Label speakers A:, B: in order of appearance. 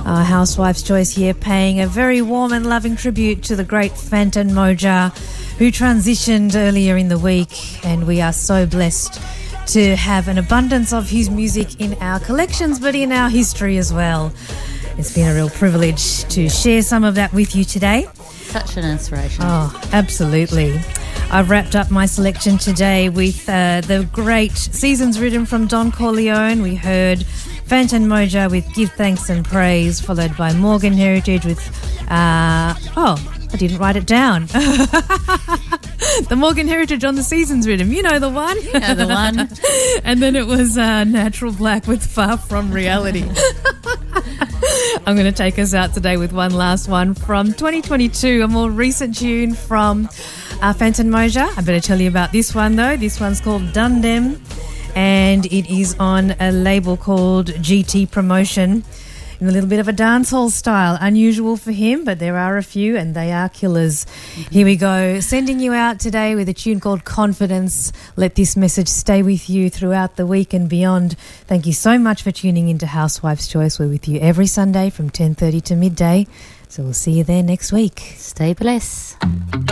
A: Our Housewife's Choice here, paying a very warm and loving tribute to the great Fantan Mojah, who transitioned earlier in the week, and we are so blessed to have an abundance of his music in our collections, but in our history as well. It's been a real privilege to share some of that with you today.
B: Such an inspiration.
A: Oh, absolutely. I've wrapped up my selection today with the great Seasons Rhythm from Don Corleone. We heard Fantan Mojah with Give Thanks and Praise, followed by Morgan Heritage with... I didn't write it down. The Morgan Heritage on the Seasons Rhythm. You know the one.
B: You know the one.
A: And then it was Natural Black with Far From Reality. I'm going to take us out today with one last one from 2022, a more recent tune from Fantan Mojah. I better tell you about this one, though. This one's called Dun Dem, and it is on a label called GT Promotion, in a little bit of a dancehall style. Unusual for him, but there are a few, and they are killers. Here we go. Sending you out today with a tune called Confidence. Let this message stay with you throughout the week and beyond. Thank you so much for tuning into Housewife's Choice. We're with you every Sunday from 10:30 to midday. So we'll see you there next week.
B: Stay blessed.